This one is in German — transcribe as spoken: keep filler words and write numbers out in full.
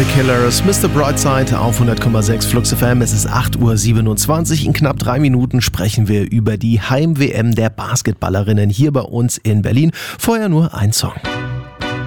The Killers, Mister Brightside auf hundert Komma sechs Flux F M. Es ist acht Uhr siebenundzwanzig. In knapp drei Minuten sprechen wir über die Heim-W M der Basketballerinnen hier bei uns in Berlin. Vorher nur ein Song.